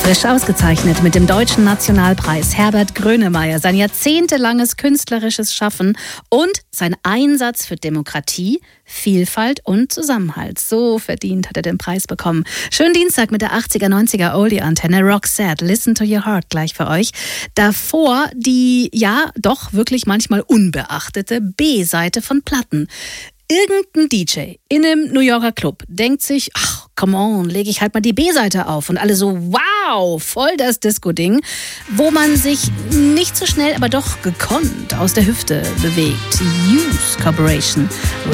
Frisch ausgezeichnet mit dem Deutschen Nationalpreis Herbert Grönemeyer. Sein jahrzehntelanges künstlerisches Schaffen und sein Einsatz für Demokratie, Vielfalt und Zusammenhalt. So verdient hat er den Preis bekommen. Schönen Dienstag mit der 80er, 90er Oldie-Antenne. Roxette, Listen to Your Heart gleich für euch. Davor die, ja, doch wirklich manchmal unbeachtete B-Seite von Platten. Irgendein DJ in einem New Yorker Club denkt sich, ach, come on, lege ich halt mal die B-Seite auf. Und alle so, wow, voll das Disco-Ding, wo man sich nicht so schnell, aber doch gekonnt aus der Hüfte bewegt. Youth Corporation.